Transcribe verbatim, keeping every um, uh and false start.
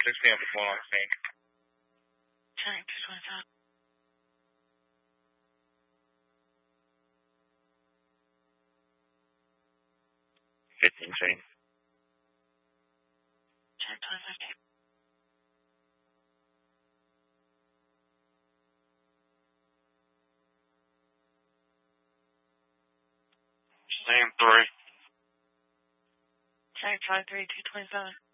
six p.m. before on the scene. Check, two twenty-five. fifteen scene. Check, twenty-five K. Scene three. Check, five three, two twenty-seven.